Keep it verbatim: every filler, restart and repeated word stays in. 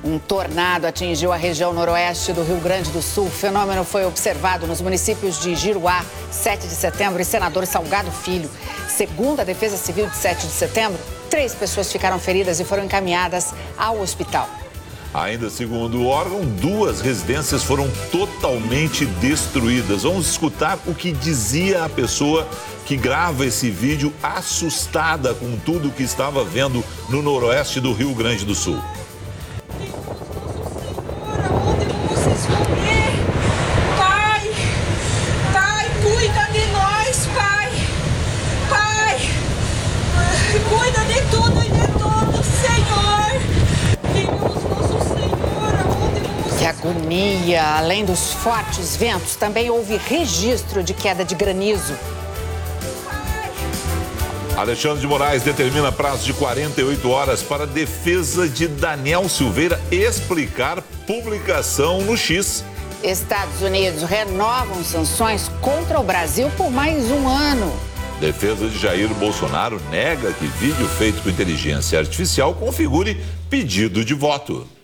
Um tornado atingiu a região noroeste do Rio Grande do Sul. O fenômeno foi observado nos municípios de Giruá, sete de setembro, e Senador Salgado Filho. Segundo a Defesa Civil de sete de setembro, três pessoas ficaram feridas e foram encaminhadas ao hospital. Ainda segundo o órgão, duas residências foram totalmente destruídas. Vamos escutar o que dizia a pessoa que grava esse vídeo assustada com tudo que estava vendo no noroeste do Rio Grande do Sul. Cuida de tudo e de todos, Senhor. Vimos nosso Senhor, aonde vamos... Que agonia! Além dos fortes ventos, também houve registro de queda de granizo. Alexandre de Moraes determina prazo de quarenta e oito horas para a defesa de Daniel Silveira explicar publicação no X. Estados Unidos renovam sanções contra o Brasil por mais um ano. Defesa de Jair Bolsonaro nega que vídeo feito com inteligência artificial configure pedido de voto.